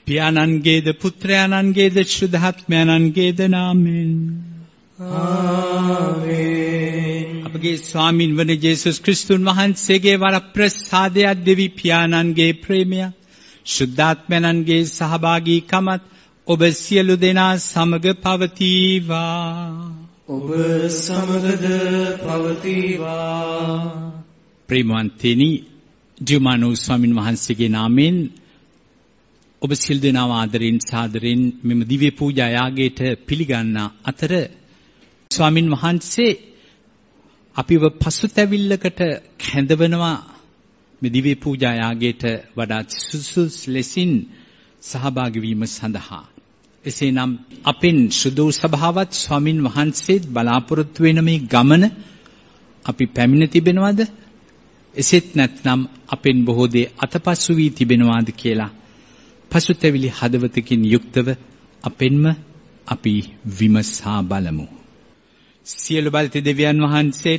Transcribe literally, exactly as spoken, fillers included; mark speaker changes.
Speaker 1: පියාණන්ගේද පුත්‍රයාණන්ගේද ශුද්ධාත්මයන්ගේද නාමයෙන්
Speaker 2: ආමේන්.
Speaker 1: අපගේ ස්වාමින් වන ජේසුස් ක්‍රිස්තුන් වහන්සේගේ වරප්‍රසාදය, දෙවි පියාණන්ගේ ප්‍රේමය, ශුද්ධාත්මයන්ගේ සහභාගීකමත් ඔබ සියලු දෙනා සමග පවතිවා.
Speaker 2: ඔබ සමගද පවතිවා.
Speaker 1: ප්‍රේමවන්තනි, ජීවමාන වූ ස්වාමින් වහන්සේගේ නාමයෙන් ඔබ සියලු දෙනාව ආදරෙන් සාදරෙන් මෙම දිව්‍ය පූජා යාගයට පිළිගන්නා අතර ස්වාමින් වහන්සේ අපිව පසුතැවිල්ලකට කැඳවනවා මේ දිව්‍ය පූජා යාගයට වඩා සුසුස් ලෙසින් සහභාගී වීම සඳහා. එසේනම් අපෙන් සුදු සභාවත් ස්වාමින් වහන්සේත් බලාපොරොත්තු වෙන මේ ගමන අපි පැමිණ තිබෙනවද? එසේත් නැත්නම් අපෙන් බොහෝ දේ අතපසු වී තිබෙනවාද කියලා පසුතැවිලි හදවතකින් යුක්තව අපෙන්ම අපි විමසා බලමු. සියලු බලති දෙවියන් වහන්සේ